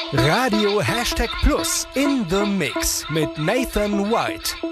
Radio #Plus in the Mix mit Nathan White.